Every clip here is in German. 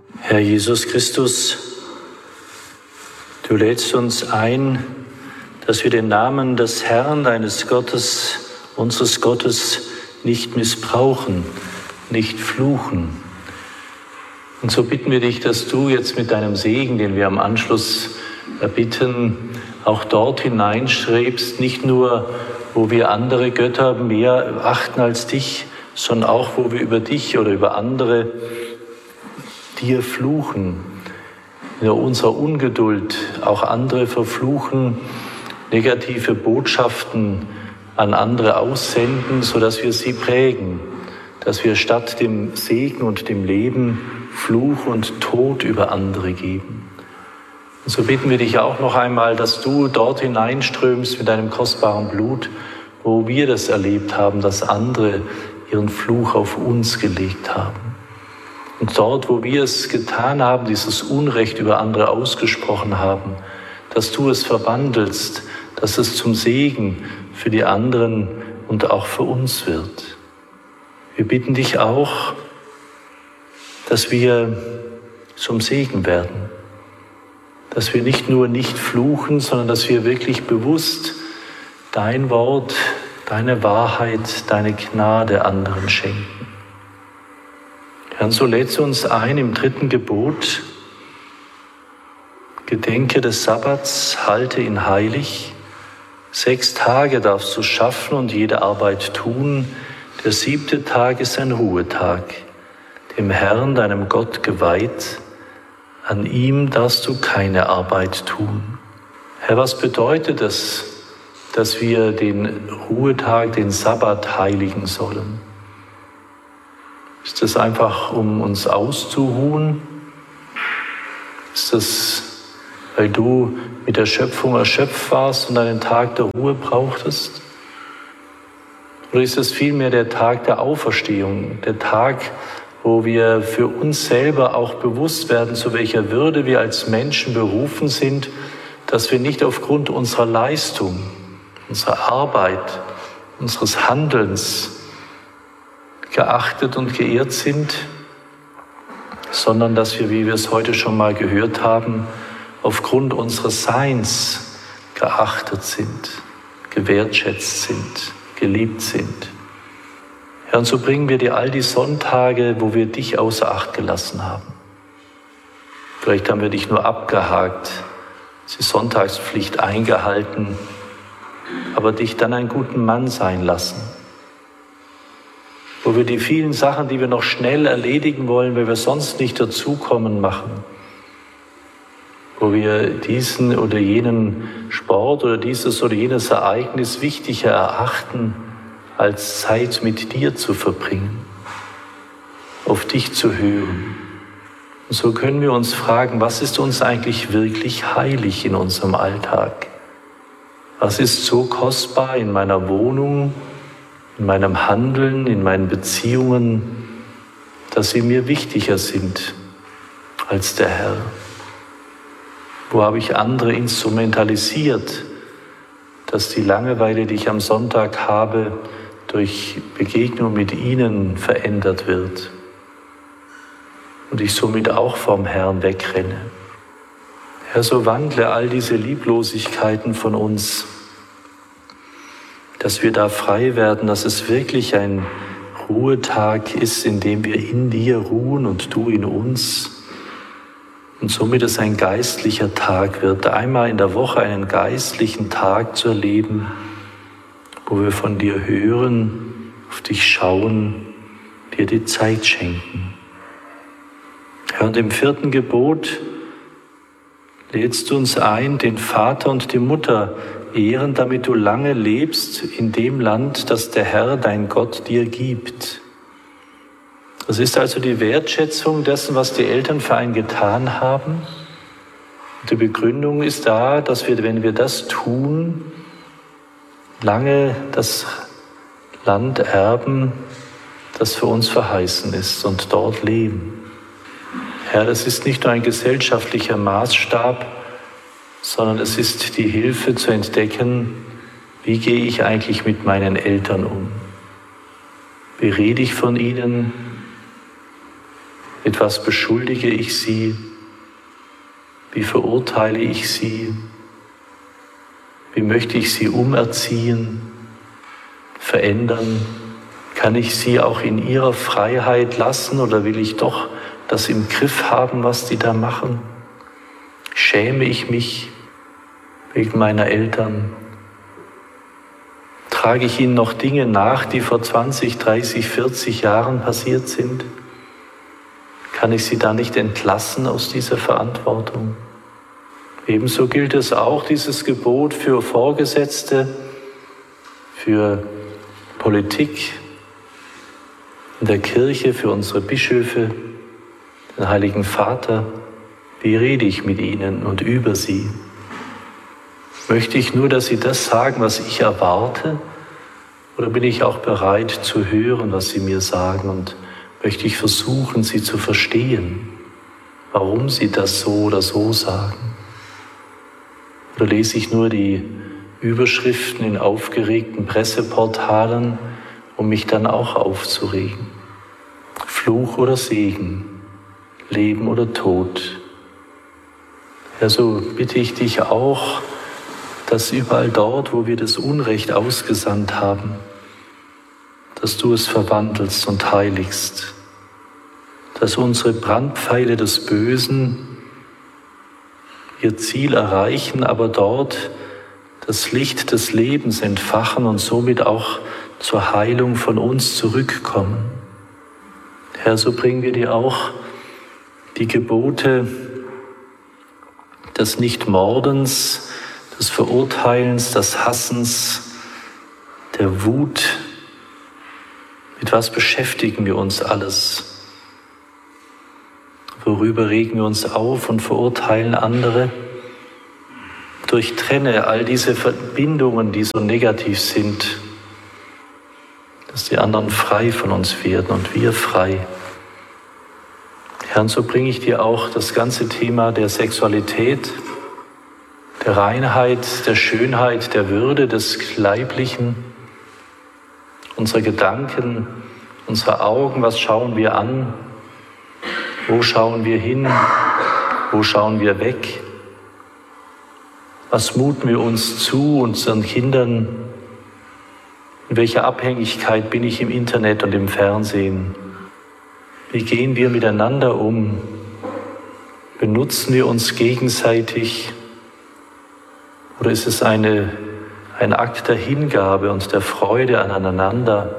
Herr Jesus Christus, du lädst uns ein, dass wir den Namen des Herrn, deines Gottes, unseres Gottes nicht missbrauchen, nicht fluchen. Und so bitten wir dich, dass du jetzt mit deinem Segen, den wir am Anschluss erbitten, auch dort hineinstrebst, nicht nur, wo wir andere Götter mehr achten als dich, sondern auch, wo wir über dich oder über andere dir fluchen, in unserer Ungeduld auch andere verfluchen, negative Botschaften an andere aussenden, sodass wir sie prägen, dass wir statt dem Segen und dem Leben Fluch und Tod über andere geben. Und so bitten wir dich auch noch einmal, dass du dort hineinströmst mit deinem kostbaren Blut, wo wir das erlebt haben, dass andere ihren Fluch auf uns gelegt haben. Und dort, wo wir es getan haben, dieses Unrecht über andere ausgesprochen haben, dass du es verwandelst, dass es zum Segen für die anderen und auch für uns wird. Wir bitten dich auch, dass wir zum Segen werden, dass wir nicht nur nicht fluchen, sondern dass wir wirklich bewusst dein Wort, deine Wahrheit, deine Gnade anderen schenken. Herr, und so lädst du uns ein im 3. Gebot: Gedenke des Sabbats, halte ihn heilig. 6 Tage darfst du schaffen und jede Arbeit tun. Der 7. Tag ist ein Ruhetag, dem Herrn, deinem Gott, geweiht. An ihm darfst du keine Arbeit tun. Herr, was bedeutet es, dass wir den Ruhetag, den Sabbat heiligen sollen? Ist das einfach, um uns auszuruhen? Ist das, weil du mit der Schöpfung erschöpft warst und einen Tag der Ruhe brauchtest? Oder ist es vielmehr der Tag der Auferstehung, der Tag, wo wir für uns selber auch bewusst werden, zu welcher Würde wir als Menschen berufen sind, dass wir nicht aufgrund unserer Leistung, unserer Arbeit, unseres Handelns geachtet und geehrt sind, sondern dass wir, wie wir es heute schon mal gehört haben, aufgrund unseres Seins geachtet sind, gewertschätzt sind, geliebt sind. Herr, und so bringen wir dir all die Sonntage, wo wir dich außer Acht gelassen haben. Vielleicht haben wir dich nur abgehakt, die Sonntagspflicht eingehalten, aber dich dann einen guten Mann sein lassen. Wo wir die vielen Sachen, die wir noch schnell erledigen wollen, weil wir sonst nicht dazukommen, machen. Wo wir diesen oder jenen Sport oder dieses oder jenes Ereignis wichtiger erachten, als Zeit mit dir zu verbringen, auf dich zu hören. Und so können wir uns fragen, was ist uns eigentlich wirklich heilig in unserem Alltag? Was ist so kostbar in meiner Wohnung, in meinem Handeln, in meinen Beziehungen, dass sie mir wichtiger sind als der Herr? Wo habe ich andere instrumentalisiert, dass die Langeweile, die ich am Sonntag habe, durch Begegnung mit ihnen verändert wird und ich somit auch vom Herrn wegrenne? Herr, so wandle all diese Lieblosigkeiten von uns, dass wir da frei werden, dass es wirklich ein Ruhetag ist, in dem wir in dir ruhen und du in uns. Und somit es ein geistlicher Tag wird, einmal in der Woche einen geistlichen Tag zu erleben, wo wir von dir hören, auf dich schauen, dir die Zeit schenken. Herr, und im 4. Gebot lädst du uns ein, den Vater und die Mutter ehren, damit du lange lebst in dem Land, das der Herr, dein Gott, dir gibt. Das ist also die Wertschätzung dessen, was die Eltern für einen getan haben. Und die Begründung ist da, dass wir, wenn wir das tun, lange das Land erben, das für uns verheißen ist, und dort leben. Herr, das ist nicht nur ein gesellschaftlicher Maßstab, sondern es ist die Hilfe zu entdecken, wie gehe ich eigentlich mit meinen Eltern um? Wie rede ich von ihnen? Mit was beschuldige ich sie? Wie verurteile ich sie? Wie möchte ich sie umerziehen, verändern? Kann ich sie auch in ihrer Freiheit lassen oder will ich doch das im Griff haben, was die da machen? Schäme ich mich wegen meiner Eltern? Trage ich ihnen noch Dinge nach, die vor 20, 30, 40 Jahren passiert sind? Kann ich sie da nicht entlassen aus dieser Verantwortung? Ebenso gilt es auch, dieses Gebot für Vorgesetzte, für Politik, in der Kirche, für unsere Bischöfe, den Heiligen Vater. Wie rede ich mit ihnen und über sie? Möchte ich nur, dass sie das sagen, was ich erwarte? Oder bin ich auch bereit zu hören, was sie mir sagen? Und möchte ich versuchen, sie zu verstehen, warum sie das so oder so sagen? Oder lese ich nur die Überschriften in aufgeregten Presseportalen, um mich dann auch aufzuregen? Fluch oder Segen, Leben oder Tod? Ja, so bitte ich dich auch, dass überall dort, wo wir das Unrecht ausgesandt haben, dass du es verwandelst und heiligst, dass unsere Brandpfeile des Bösen ihr Ziel erreichen, aber dort das Licht des Lebens entfachen und somit auch zur Heilung von uns zurückkommen. Herr, so bringen wir dir auch die Gebote des Nichtmordens, des Verurteilens, des Hassens, der Wut. Mit was beschäftigen wir uns alles? Worüber regen wir uns auf und verurteilen andere? Durchtrenne all diese Verbindungen, die so negativ sind, dass die anderen frei von uns werden und wir frei. Herr, und so bringe ich dir auch das ganze Thema der Sexualität, der Reinheit, der Schönheit, der Würde des Leiblichen, unsere Gedanken, unsere Augen, was schauen wir an, wo schauen wir hin, wo schauen wir weg, was muten wir uns zu, unseren Kindern, in welcher Abhängigkeit bin ich im Internet und im Fernsehen, wie gehen wir miteinander um, benutzen wir uns gegenseitig oder ist es ein Akt der Hingabe und der Freude aneinander,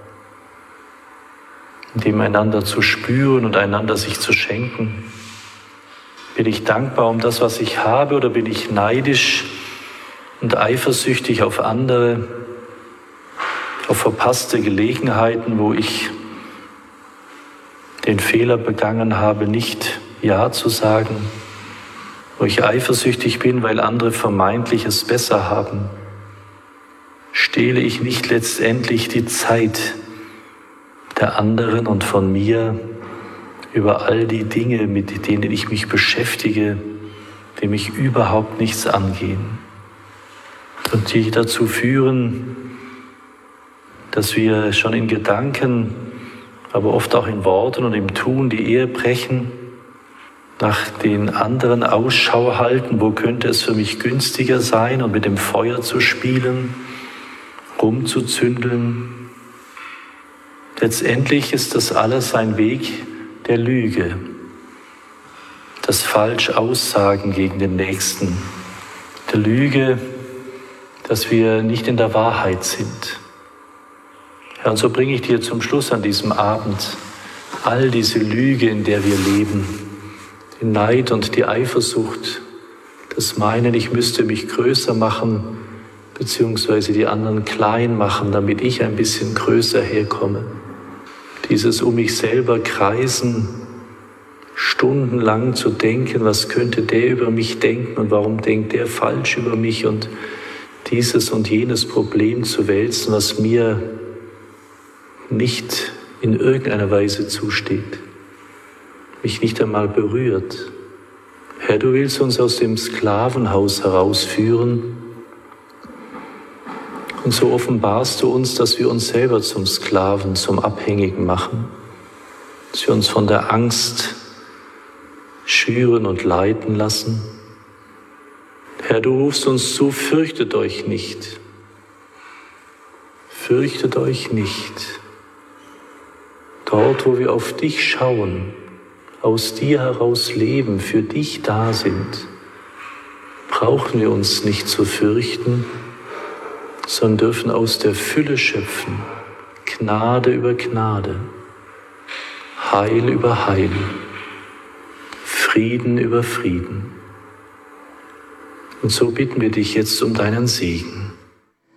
dem einander zu spüren und einander sich zu schenken? Bin ich dankbar um das, was ich habe, oder bin ich neidisch und eifersüchtig auf andere, auf verpasste Gelegenheiten, wo ich den Fehler begangen habe, nicht Ja zu sagen, wo ich eifersüchtig bin, weil andere vermeintlich es besser haben? Stehle ich nicht letztendlich die Zeit der anderen und von mir über all die Dinge, mit denen ich mich beschäftige, die mich überhaupt nichts angehen und die dazu führen, dass wir schon in Gedanken, aber oft auch in Worten und im Tun die Ehe brechen, nach den anderen Ausschau halten, wo könnte es für mich günstiger sein, und mit dem Feuer zu spielen, rumzuzündeln. Letztendlich ist das alles ein Weg der Lüge, das Falschaussagen gegen den Nächsten, der Lüge, dass wir nicht in der Wahrheit sind. Ja, und so bringe ich dir zum Schluss an diesem Abend all diese Lüge, in der wir leben, den Neid und die Eifersucht, das Meinen, ich müsste mich größer machen, beziehungsweise die anderen klein machen, damit ich ein bisschen größer herkomme. Dieses um mich selber kreisen, stundenlang zu denken, was könnte der über mich denken und warum denkt der falsch über mich, und dieses und jenes Problem zu wälzen, was mir nicht in irgendeiner Weise zusteht, mich nicht einmal berührt. Herr, du willst uns aus dem Sklavenhaus herausführen, und so offenbarst du uns, dass wir uns selber zum Sklaven, zum Abhängigen machen. dass wir uns von der Angst schüren und leiten lassen. Herr, du rufst uns zu, fürchtet euch nicht. Fürchtet euch nicht. Dort, wo wir auf dich schauen, aus dir heraus leben, für dich da sind, brauchen wir uns nicht zu fürchten, sondern dürfen aus der Fülle schöpfen, Gnade über Gnade, Heil über Heil, Frieden über Frieden. Und so bitten wir dich jetzt um deinen Segen.